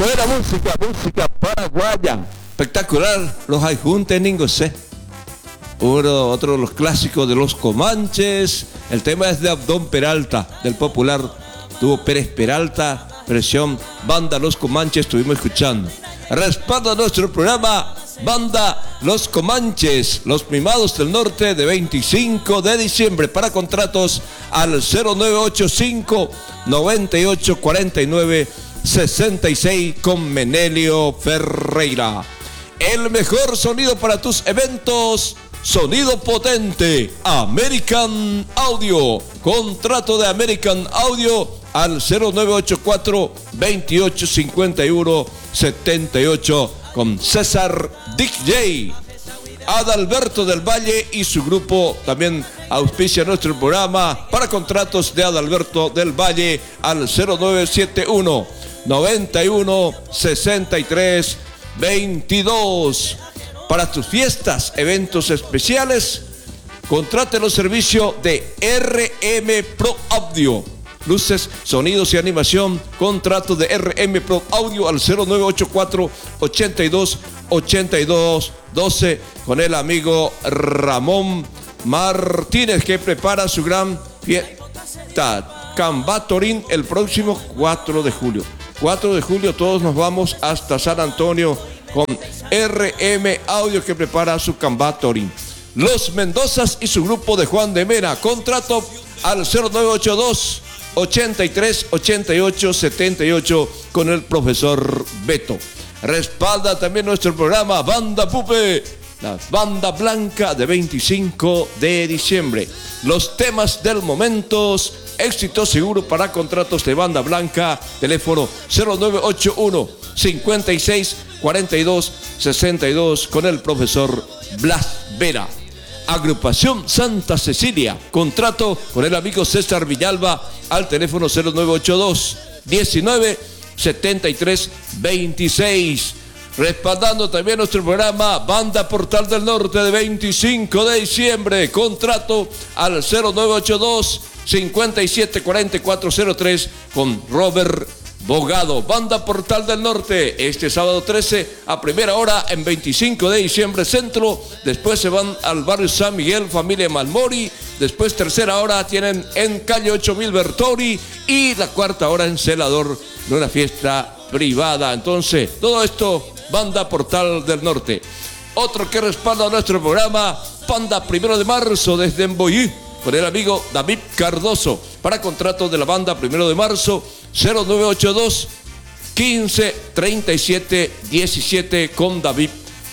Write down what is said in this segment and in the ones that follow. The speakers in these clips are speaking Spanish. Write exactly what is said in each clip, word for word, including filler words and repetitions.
Buena música, música paraguaya. Espectacular, los Ayjuntes Ningosé. Uno, otro de los clásicos de los Comanches. El tema es de Abdón Peralta, del popular tuvo Pérez Peralta, versión Banda Los Comanches, estuvimos escuchando. Respalda nuestro programa Banda Los Comanches, los mimados del norte, de veinticinco de diciembre. Para contratos al cero nueve ocho cinco, noventa y ocho, cuarenta y nueve, sesenta y seis con Menelio Ferreira. El mejor sonido para tus eventos, sonido potente, American Audio. Contrato de American Audio al cero nueve ocho cuatro, veintiocho, cincuenta y uno, setenta y ocho con César D J. Adalberto del Valle y su grupo también auspicia nuestro programa. Para contratos de Adalberto del Valle al cero nueve siete uno, noventa y uno, sesenta y tres, veintidós. Para tus fiestas, eventos especiales, contrate los servicios de R M Pro Audio. Luces, sonidos y animación, contrato de R M Pro Audio al cero nueve ocho cuatro, ochenta y dos, ochenta y dos, doce con el amigo Ramón Martínez, que prepara su gran fiesta Cambatorín el próximo cuatro de julio. cuatro de julio todos nos vamos hasta San Antonio con R M Audio, que prepara su Cambatorín. Los Mendozas y su grupo de Juan de Mera, contrato al cero nueve ocho dos, ochenta y tres, ochenta y ocho, setenta y ocho con el profesor Beto. Respalda también nuestro programa Banda Pupe, la banda blanca de veinticinco de diciembre. Los temas del momento, éxito seguro para contratos de banda blanca. Teléfono cero nueve ocho uno, cincuenta y seis, cuarenta y dos, sesenta y dos con el profesor Blas Vera. Agrupación Santa Cecilia, contrato con el amigo César Villalba al teléfono cero nueve ocho dos, diecinueve, setenta y tres, veintiséis. Respaldando también nuestro programa Banda Portal del Norte de veinticinco de diciembre, contrato al cero nueve ocho dos, cincuenta y siete, cuarenta y cuatro, cero tres con Robert Bogado. Banda Portal del Norte, este sábado trece a primera hora en veinticinco de diciembre centro. Después se van al barrio San Miguel, familia Malmori. Después tercera hora tienen en calle ocho mil Bertori. Y la cuarta hora en Celador, de una fiesta privada. Entonces, todo esto, Banda Portal del Norte. Otro que respalda nuestro programa, Banda Primero de Marzo desde Emboyí, con el amigo David Cardoso. Para contratos de la banda Primero de Marzo, cero nueve ocho dos, quince, treinta y siete, diecisiete con David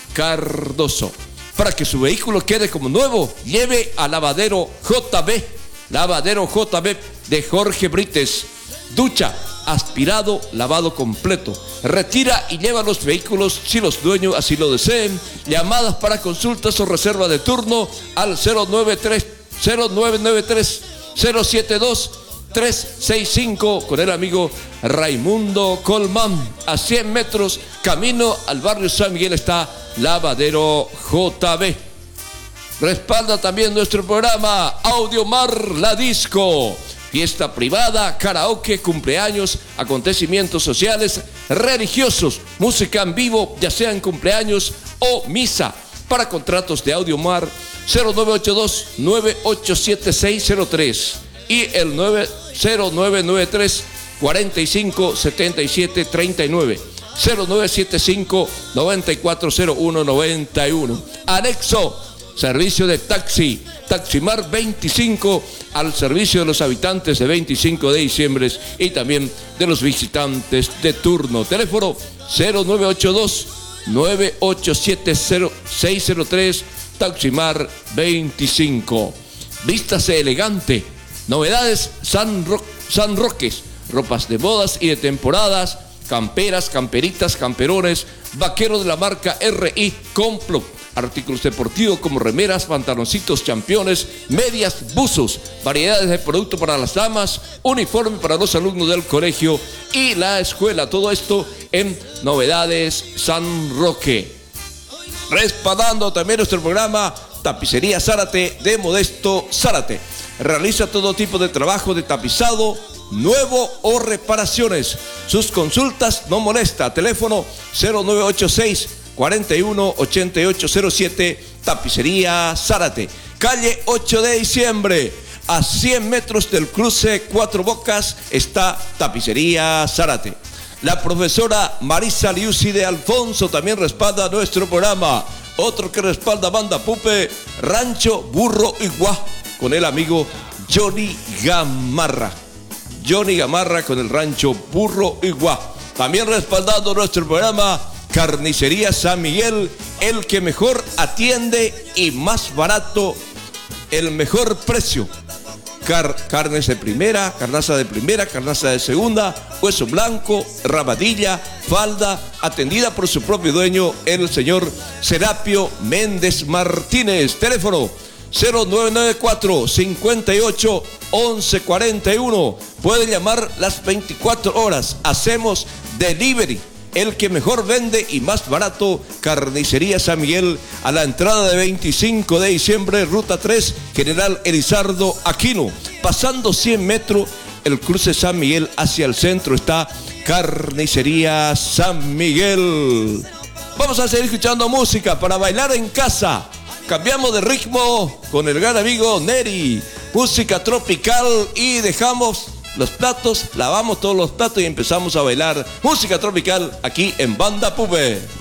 Cardoso. Para que su vehículo quede como nuevo, lleve a Lavadero J B. Lavadero J B de Jorge Brites. Ducha, aspirado, lavado completo. Retira y lleva los vehículos si los dueños así lo deseen. Llamadas para consultas o reserva de turno al cero nueve tres, cero nueve nueve tres, cero siete dos, tres seis cinco con el amigo Raimundo Colmán. A cien metros camino al barrio San Miguel está Lavadero J B. Respalda también nuestro programa Audiomar La Disco. Fiesta privada, karaoke, cumpleaños, acontecimientos sociales, religiosos, música en vivo, ya sea en cumpleaños o misa. Para contratos de Audiomar, cero nueve ocho dos, nueve ocho siete seis cero tres y el cero nueve nueve tres, cuarenta y cinco, setenta y siete, treinta y nueve, cero nueve siete cinco, noventa y cuatro, cero uno, noventa y uno. Anexo, servicio de taxi, Taximar veinticinco, al servicio de los habitantes de veinticinco de diciembre y también de los visitantes de turno. Teléfono cero nueve ocho dos, nueve ocho siete cero seis cero tres, Taximar veinticinco. Vístase elegante. Novedades San, Ro- San Roques, ropas de bodas y de temporadas, camperas, camperitas, camperones, vaqueros de la marca R I Complot, artículos deportivos como remeras, pantaloncitos, championes, medias, buzos, variedades de producto para las damas, uniforme para los alumnos del colegio y la escuela. Todo esto en Novedades San Roque. Respaldando también nuestro programa Tapicería Zárate de Modesto Zárate. Realiza todo tipo de trabajo de tapizado, nuevo o reparaciones. Sus consultas no molesta. Teléfono cero nueve ocho seis, cuatro uno, ocho ocho cero siete. Tapicería Zárate. Calle ocho de diciembre. A cien metros del cruce Cuatro Bocas está Tapicería Zárate. La profesora Marisa Liusi de Alfonso también respalda nuestro programa. Otro que respalda Banda Pupe, Rancho Burro Iguá, con el amigo Johnny Gamarra. Johnny Gamarra con el Rancho Burro Iguá. También respaldando nuestro programa, Carnicería San Miguel, el que mejor atiende y más barato, el mejor precio. Car carnes de primera, carnaza de primera, carnaza de segunda, hueso blanco, rabadilla, falda, atendida por su propio dueño, el señor Serapio Méndez Martínez. Teléfono cero nueve nueve cuatro, cinco ocho, once cuarenta y uno. Puede llamar las veinticuatro horas. Hacemos delivery. El que mejor vende y más barato, Carnicería San Miguel, a la entrada de veinticinco de diciembre, ruta tres, General Elizardo Aquino. Pasando cien metros, el cruce San Miguel hacia el centro, está Carnicería San Miguel. Vamos a seguir escuchando música para bailar en casa. Cambiamos de ritmo con el gran amigo Neri. Música tropical y dejamos los platos, lavamos todos los platos y empezamos a bailar música tropical aquí en Banda Pupe.